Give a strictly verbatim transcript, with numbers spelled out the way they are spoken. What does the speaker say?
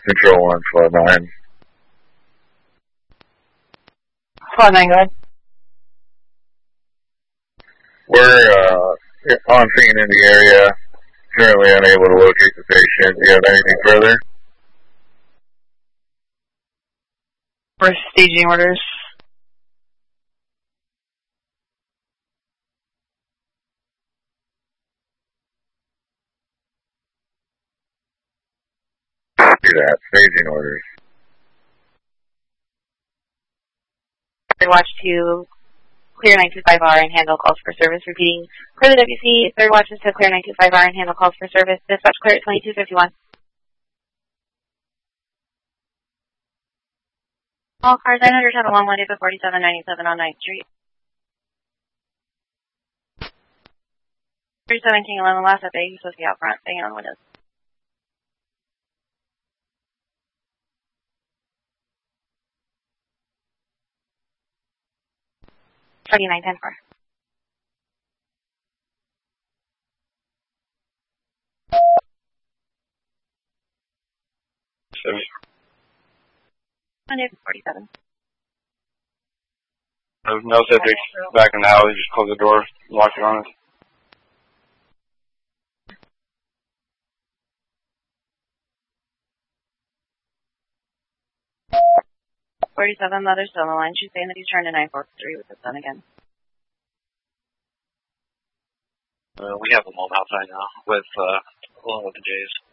Control one, flood nine. Flood nine, go ahead. We're uh, on scene in the area, currently unable to locate the patient. Do you have anything further? For staging orders. Do that. Staging orders. Third watch to clear nine two five R and handle calls for service. Repeating, per the W C, third watch is to clear nine two five R and handle calls for service. Dispatch clear at twenty-two fifty-one. All cars nine hundred have a long Monday for forty-seven ninety-seven on ninth Street. three seventeen eleven last update, he's supposed to be out front, banging on the windows. twenty-nine ten four. Seven. Monday for forty-seven. There's no subjects back in the alley, just close the door, lock it on us. forty-seven, mother's still on the line. She's saying that he's turned to nine four three with his son again. Uh, we have them all outside now with uh, along with the Jays.